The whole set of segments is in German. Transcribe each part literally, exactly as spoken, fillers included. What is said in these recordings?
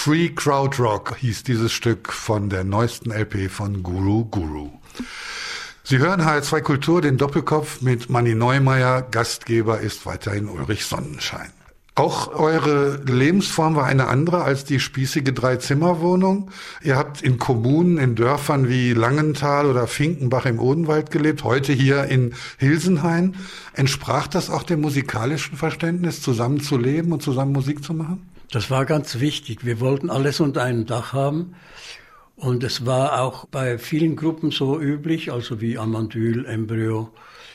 Free Krautrock hieß dieses Stück von der neuesten L P von Guru Guru. Sie hören H R zwei Kultur, den Doppelkopf mit Manni Neumeier. Gastgeber ist weiterhin Ulrich Sonnenschein. Auch eure Lebensform war eine andere als die spießige Dreizimmerwohnung. Ihr habt in Kommunen, in Dörfern wie Langenthal oder Finkenbach im Odenwald gelebt, heute hier in Hilsenhain. Entsprach das auch dem musikalischen Verständnis, zusammen zu leben und zusammen Musik zu machen? Das war ganz wichtig. Wir wollten alles unter einem Dach haben. Und es war auch bei vielen Gruppen so üblich, also wie Amandyl, Embryo,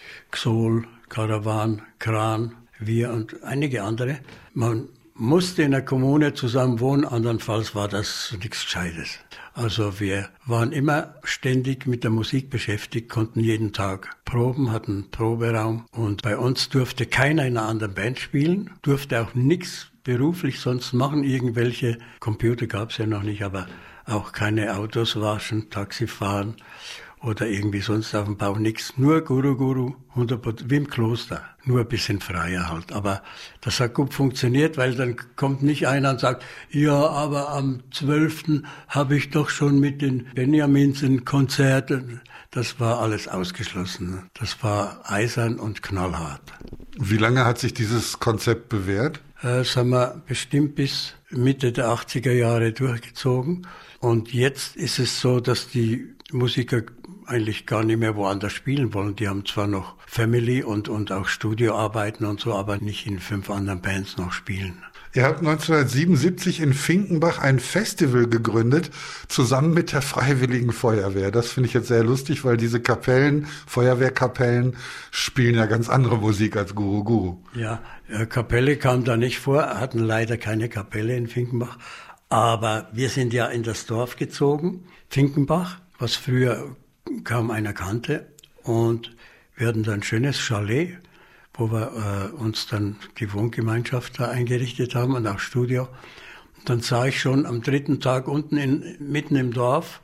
Xol, Karawan, Kran, wir und einige andere. Man musste in der Kommune zusammen wohnen, andernfalls war das nichts Gescheites. Also wir waren immer ständig mit der Musik beschäftigt, konnten jeden Tag proben, hatten Proberaum. Und bei uns durfte keiner in einer anderen Band spielen, durfte auch nichts beruflich sonst machen. Irgendwelche Computer gab es ja noch nicht, aber auch keine Autos waschen, Taxi fahren oder irgendwie sonst auf dem Bau nichts. Nur Guru Guru, hundert Prozent, wie im Kloster. Nur ein bisschen freier halt. Aber das hat gut funktioniert, weil dann kommt nicht einer und sagt, ja, aber am zwölften habe ich doch schon mit den Benjamins ein Konzert. Das war alles ausgeschlossen. Das war eisern und knallhart. Wie lange hat sich dieses Konzept bewährt? Das haben wir bestimmt bis Mitte der achtziger Jahre durchgezogen. Und jetzt ist es so, dass die Musiker eigentlich gar nicht mehr woanders spielen wollen. Die haben zwar noch Family und, und auch Studioarbeiten und so, aber nicht in fünf anderen Bands noch spielen. Ihr habt neunzehnhundertsiebenundsiebzig in Finkenbach ein Festival gegründet, zusammen mit der Freiwilligen Feuerwehr. Das finde ich jetzt sehr lustig, weil diese Kapellen, Feuerwehrkapellen, spielen ja ganz andere Musik als Guru Guru. Ja, Kapelle kam da nicht vor, hatten leider keine Kapelle in Finkenbach. Aber wir sind ja in das Dorf gezogen, Finkenbach, was früher kaum einer kannte. Und wir hatten da ein schönes Chalet, wo wir äh, uns dann die Wohngemeinschaft da eingerichtet haben und auch Studio. Und dann sah ich schon am dritten Tag unten in, mitten im Dorf,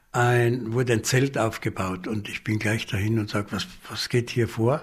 ein, wurde ein Zelt aufgebaut. Und ich bin gleich dahin und sage, was, was geht hier vor?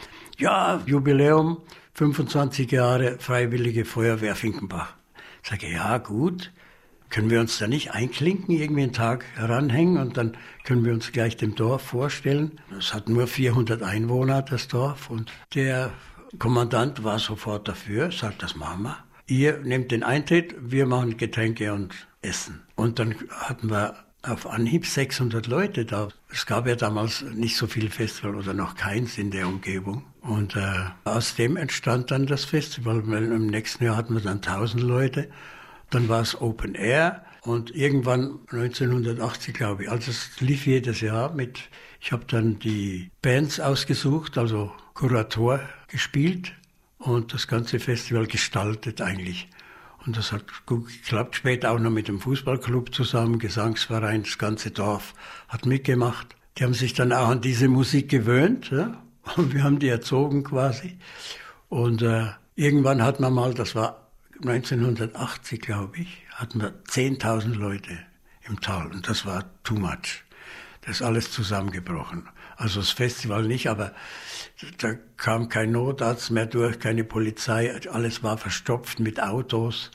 Ja, Jubiläum, fünfundzwanzig Jahre Freiwillige Feuerwehr Finkenbach. Ich sage, ja gut, können wir uns da nicht einklinken, irgendwie einen Tag heranhängen und dann können wir uns gleich dem Dorf vorstellen. Es hat nur vierhundert Einwohner, das Dorf, und der Kommandant war sofort dafür, sagt, das machen wir. Ihr nehmt den Eintritt, wir machen Getränke und Essen. Und dann hatten wir auf Anhieb sechshundert Leute da. Es gab ja damals nicht so viel Festival oder noch keins in der Umgebung. Und äh, aus dem entstand dann das Festival, weil im nächsten Jahr hatten wir dann tausend Leute. Dann war es Open Air und irgendwann neunzehnhundertachtzig, glaube ich, also es lief jedes Jahr mit, ich habe dann die Bands ausgesucht, also Kurator gespielt und das ganze Festival gestaltet eigentlich. Und das hat gut geklappt, später auch noch mit dem Fußballclub zusammen, Gesangsverein, das ganze Dorf hat mitgemacht. Die haben sich dann auch an diese Musik gewöhnt, ja? Und wir haben die erzogen quasi. Und äh, irgendwann hat man mal, das war neunzehnhundertachtzig, glaube ich, hatten wir zehntausend Leute im Tal und das war too much. Das ist alles zusammengebrochen. Also das Festival nicht, aber da kam kein Notarzt mehr durch, keine Polizei, alles war verstopft mit Autos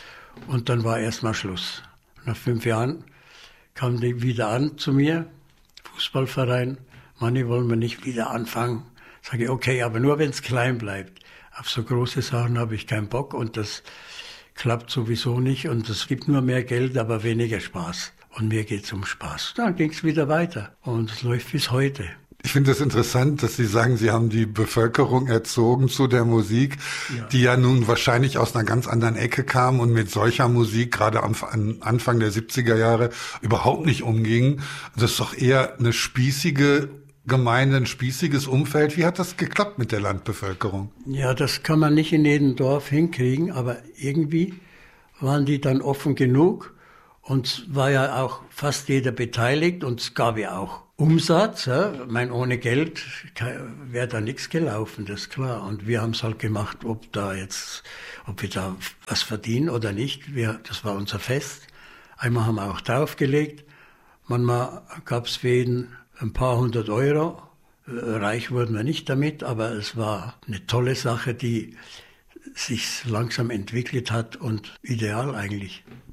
und dann war erstmal Schluss. Nach fünf Jahren kam die wieder an zu mir, Fußballverein, Manni, wollen wir nicht wieder anfangen? Sage ich, okay, aber nur wenn es klein bleibt. Auf so große Sachen habe ich keinen Bock und das klappt sowieso nicht und es gibt nur mehr Geld, aber weniger Spaß. Und mir geht's um Spaß. Dann ging es wieder weiter und es läuft bis heute. Ich finde es interessant, dass Sie sagen, Sie haben die Bevölkerung erzogen zu der Musik, ja, die ja nun wahrscheinlich aus einer ganz anderen Ecke kam und mit solcher Musik gerade am Anfang der siebziger Jahre überhaupt nicht umging. Das ist doch eher eine spießige Gemeinde, ein spießiges Umfeld. Wie hat das geklappt mit der Landbevölkerung? Ja, das kann man nicht in jedem Dorf hinkriegen, aber irgendwie waren die dann offen genug und es war ja auch fast jeder beteiligt und es gab ja auch Umsatz. Ja. Ich meine, ohne Geld wäre da nichts gelaufen, das ist klar. Und wir haben es halt gemacht, ob da jetzt, ob wir da was verdienen oder nicht. Wir, das war unser Fest. Einmal haben wir auch draufgelegt. Manchmal gab es für jeden ein paar hundert Euro. Reich wurden wir nicht damit, aber es war eine tolle Sache, die sich langsam entwickelt hat und ideal eigentlich.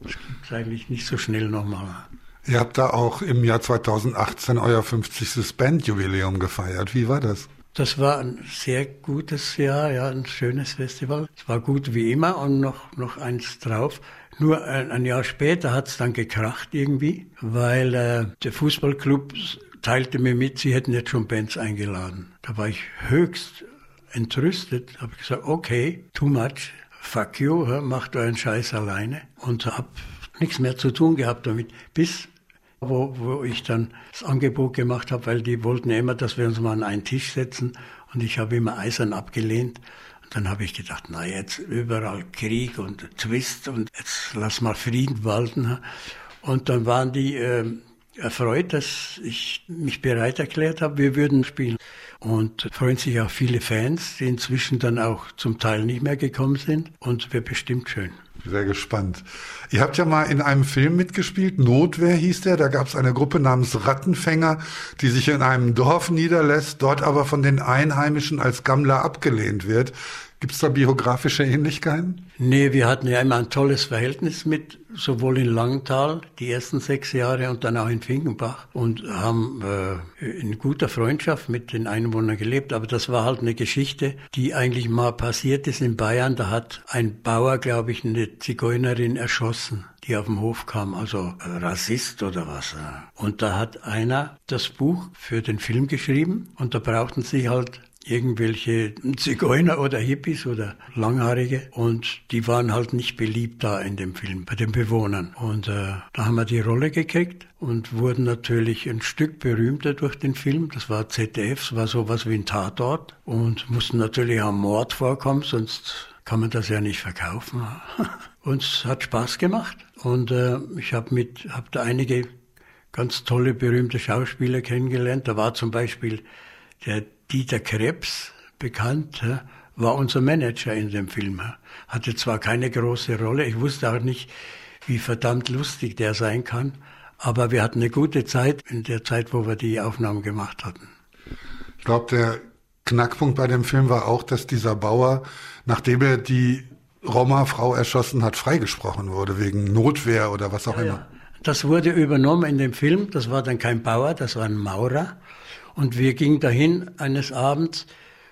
Das gibt es eigentlich nicht so schnell nochmal. Ihr habt da auch im Jahr zweitausendachtzehn euer fünfzigstes Bandjubiläum gefeiert. Wie war das? Das war ein sehr gutes Jahr, ja, ein schönes Festival. Es war gut wie immer und noch, noch eins drauf. Nur ein, ein Jahr später hat es dann gekracht irgendwie, weil äh, der Fußballclub teilte mir mit, sie hätten jetzt schon Bands eingeladen. Da war ich höchst entrüstet, habe gesagt, okay, too much, fuck you, macht euren Scheiß alleine. Und habe nichts mehr zu tun gehabt damit, bis Wo, wo ich dann das Angebot gemacht habe, weil die wollten ja immer, dass wir uns mal an einen Tisch setzen und ich habe immer eisern abgelehnt. Und dann habe ich gedacht, na jetzt überall Krieg und Twist und jetzt lass mal Frieden walten. Und dann waren die äh, erfreut, dass ich mich bereit erklärt habe, wir würden spielen. Und freuen sich auch viele Fans, die inzwischen dann auch zum Teil nicht mehr gekommen sind und wird bestimmt schön. Sehr gespannt. Ihr habt ja mal in einem Film mitgespielt, Notwehr hieß der, da gab es eine Gruppe namens Rattenfänger, die sich in einem Dorf niederlässt, dort aber von den Einheimischen als Gammler abgelehnt wird. Gibt es da biografische Ähnlichkeiten? Nee, wir hatten ja immer ein tolles Verhältnis mit, sowohl in Langenthal, die ersten sechs Jahre und dann auch in Finkenbach und haben äh, in guter Freundschaft mit den Einwohnern gelebt. Aber das war halt eine Geschichte, die eigentlich mal passiert ist in Bayern. Da hat ein Bauer, glaube ich, eine Zigeunerin erschossen, die auf dem Hof kam, also äh, Rassist oder was. Und da hat einer das Buch für den Film geschrieben und da brauchten sie halt irgendwelche Zigeuner oder Hippies oder Langhaarige und die waren halt nicht beliebt da in dem Film, bei den Bewohnern. Und äh, da haben wir die Rolle gekriegt und wurden natürlich ein Stück berühmter durch den Film. Das war Z D F, es war sowas wie ein Tatort und mussten natürlich am Mord vorkommen, sonst kann man das ja nicht verkaufen. Und es hat Spaß gemacht und äh, ich habe mit, hab da einige ganz tolle, berühmte Schauspieler kennengelernt. Da war zum Beispiel der Dieter Krebs, bekannt, war unser Manager in dem Film. Hatte zwar keine große Rolle, ich wusste auch nicht, wie verdammt lustig der sein kann, aber wir hatten eine gute Zeit in der Zeit, wo wir die Aufnahmen gemacht hatten. Ich glaube, der Knackpunkt bei dem Film war auch, dass dieser Bauer, nachdem er die Roma-Frau erschossen hat, freigesprochen wurde, wegen Notwehr oder was auch ja, immer. Ja. Das wurde übernommen in dem Film, das war dann kein Bauer, das war ein Maurer. Und wir gingen dahin eines Abends,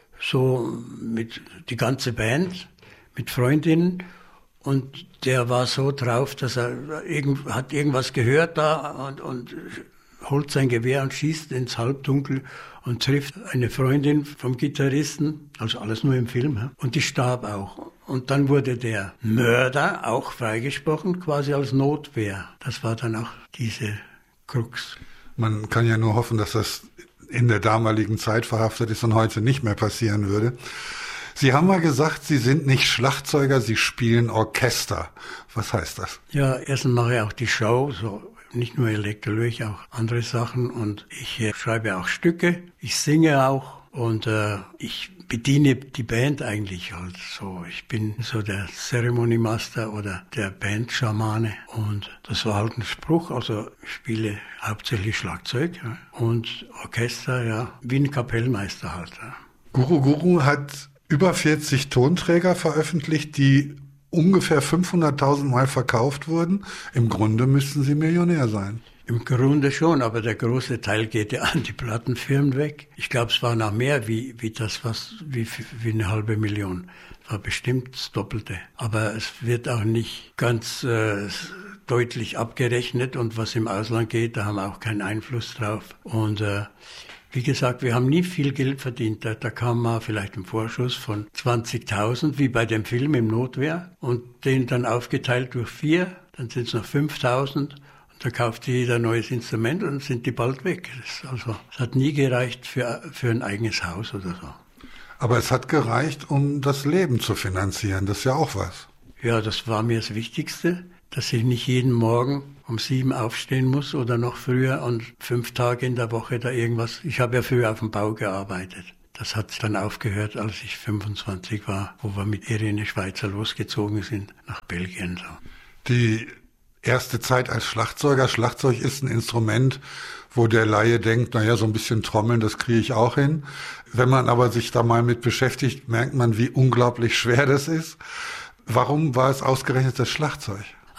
so mit die ganze Band, mit Freundinnen. Und der war so drauf, dass er irgend, hat irgendwas gehört da und, und holt sein Gewehr und schießt ins Halbdunkel und trifft eine Freundin vom Gitarristen, also alles nur im Film. Und die starb auch. Und dann wurde der Mörder auch freigesprochen, quasi als Notwehr. Das war dann auch diese Krux. Man kann ja nur hoffen, dass das in der damaligen Zeit verhaftet ist und heute nicht mehr passieren würde. Sie haben mal gesagt, Sie sind nicht Schlagzeuger, Sie spielen Orchester. Was heißt das? Ja, erstens mache ich auch die Show, so nicht nur Elektrolog, auch andere Sachen. Und ich äh, schreibe auch Stücke, ich singe auch und äh, ich bediene die Band eigentlich halt so. Ich bin so der Ceremony Master oder der Band-Schamane. Und das war halt ein Spruch, also ich spiele hauptsächlich Schlagzeug ja. Und Orchester, ja, wie ein Kapellmeister halt. Ja. Guru Guru hat über vierzig Tonträger veröffentlicht, die ungefähr fünfhunderttausend Mal verkauft wurden. Im Grunde müssten Sie Millionär sein. Im Grunde schon, aber der große Teil geht ja an die Plattenfirmen weg. Ich glaube, es war noch mehr wie, wie das, was, wie, wie eine halbe Million. Es war bestimmt das Doppelte. Aber es wird auch nicht ganz äh, deutlich abgerechnet und was im Ausland geht, da haben wir auch keinen Einfluss drauf. Und äh, wie gesagt, wir haben nie viel Geld verdient. Da, da kam mal vielleicht ein Vorschuss von zwanzigtausend, wie bei dem Film im Notwehr. Und den dann aufgeteilt durch vier, dann sind es noch fünftausend. Da kauft jeder ein neues Instrument und sind die bald weg. Das, also, es hat nie gereicht für, für ein eigenes Haus oder so. Aber es hat gereicht, um das Leben zu finanzieren. Das ist ja auch was. Ja, das war mir das Wichtigste, dass ich nicht jeden Morgen um sieben aufstehen muss oder noch früher und fünf Tage in der Woche da irgendwas. Ich habe ja früher auf dem Bau gearbeitet. Das hat dann aufgehört, als ich fünfundzwanzig war, wo wir mit Irene Schweizer losgezogen sind nach Belgien. So. Die erste Zeit als Schlagzeuger. Schlagzeug ist ein Instrument, wo der Laie denkt, naja, so ein bisschen Trommeln, das kriege ich auch hin. Wenn man aber sich da mal mit beschäftigt, merkt man, wie unglaublich schwer das ist. Warum war es ausgerechnet das Schlagzeug?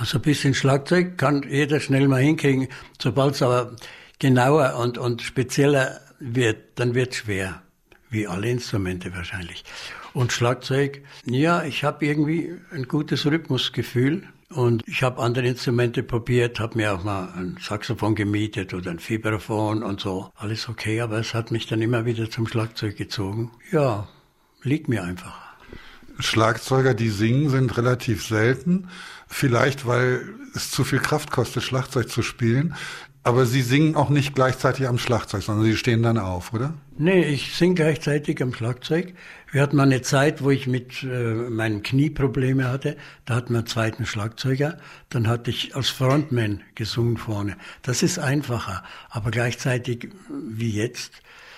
Also ein bisschen Schlagzeug kann jeder schnell mal hinkriegen. Sobald es aber genauer und, und spezieller wird, dann wird es schwer. Wie alle Instrumente wahrscheinlich. Und Schlagzeug, ja, ich habe irgendwie ein gutes Rhythmusgefühl. Und ich habe andere Instrumente probiert, habe mir auch mal ein Saxophon gemietet oder ein Vibraphon und so. Alles okay, aber es hat mich dann immer wieder zum Schlagzeug gezogen. Ja, liegt mir einfach. Schlagzeuger, die singen, sind relativ selten. Vielleicht, weil es zu viel Kraft kostet, Schlagzeug zu spielen. Aber Sie singen auch nicht gleichzeitig am Schlagzeug, sondern Sie stehen dann auf, oder? Nee, ich singe gleichzeitig am Schlagzeug. Wir hatten mal eine Zeit, wo ich mit äh, meinen Knie Probleme hatte. Da hatten wir einen zweiten Schlagzeuger. Dann hatte ich als Frontman gesungen vorne. Das ist einfacher. Aber gleichzeitig, wie jetzt,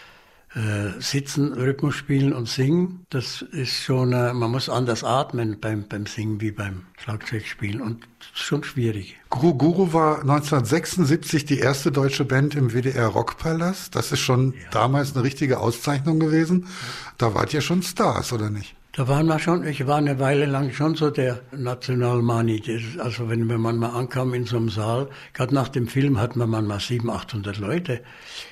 äh, sitzen, Rhythmus spielen und singen, das ist schon, äh, man muss anders atmen beim, beim Singen wie beim Schlagzeugspielen. Und das ist schon schwierig. Guru Guru war neunzehnhundertsechsundsiebzig die erste deutsche Band im W D R Rockpalast. Das ist schon ja. damals eine richtige Auszeichnung gewesen. Da wart ihr schon Stars, oder nicht? Da waren wir schon, ich war eine Weile lang schon so der Nationalmani. Also wenn wir manchmal ankamen in so einem Saal, gerade nach dem Film hatten wir manchmal siebenhundert, achthundert Leute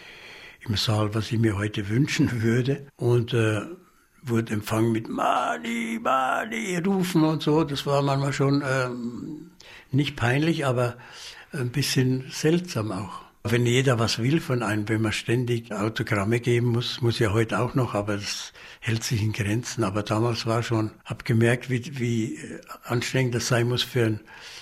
im Saal, was ich mir heute wünschen würde. Und äh, wurde empfangen mit Mani, Mani rufen und so. Das war manchmal schon ähm, nicht peinlich, aber ein bisschen seltsam auch. Wenn jeder was will von einem, wenn man ständig Autogramme geben muss, muss ja heute auch noch, aber das hält sich in Grenzen. Aber damals war schon, hab gemerkt, wie, wie anstrengend das sein muss für einen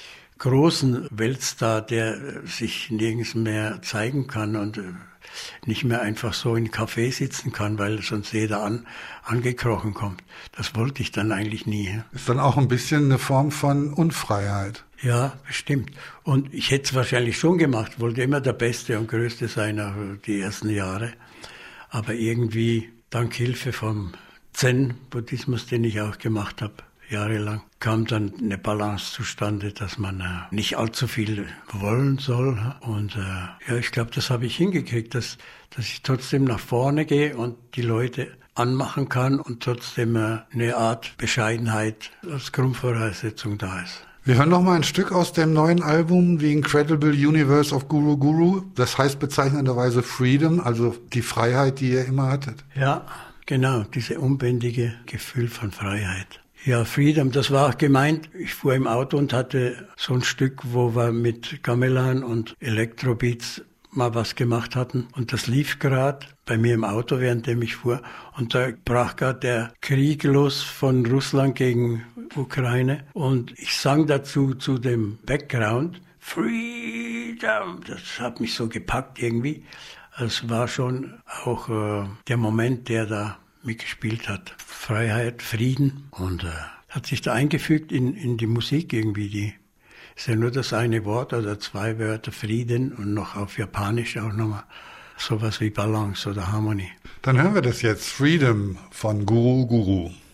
großen Weltstar, der sich nirgends mehr zeigen kann und nicht mehr einfach so in Café sitzen kann, weil sonst jeder an, angekrochen kommt. Das wollte ich dann eigentlich nie. Ist dann auch ein bisschen eine Form von Unfreiheit. Ja, bestimmt. Und ich hätte es wahrscheinlich schon gemacht, wollte immer der Beste und Größte sein, auch die ersten Jahre. Aber irgendwie, dank Hilfe vom Zen-Buddhismus, den ich auch gemacht habe, jahrelang, kam dann eine Balance zustande, dass man äh, nicht allzu viel wollen soll. Und äh, ja, ich glaube, das habe ich hingekriegt, dass, dass ich trotzdem nach vorne gehe und die Leute anmachen kann und trotzdem äh, eine Art Bescheidenheit als Grundvoraussetzung da ist. Wir hören noch mal ein Stück aus dem neuen Album, The Incredible Universe of Guru Guru. Das heißt bezeichnenderweise Freedom, also die Freiheit, die ihr immer hattet. Ja, genau, diese unbändige Gefühl von Freiheit. Ja, Freedom, das war auch gemeint. Ich fuhr im Auto und hatte so ein Stück, wo wir mit Gamelan und Elektrobeats mal was gemacht hatten. Und das lief gerade bei mir im Auto, währenddem ich fuhr. Und da brach gerade der Krieg los von Russland gegen Ukraine. Und ich sang dazu zu dem Background Freedom. Das hat mich so gepackt irgendwie. Es war schon auch äh, der Moment, der da mitgespielt hat. Freiheit, Frieden. Und äh, hat sich da eingefügt in, in die Musik irgendwie. Die ist ja nur das eine Wort oder zwei Wörter, Frieden, und noch auf Japanisch auch nochmal sowas wie Balance oder Harmonie. Dann hören wir das jetzt, Freedom von Guru Guru.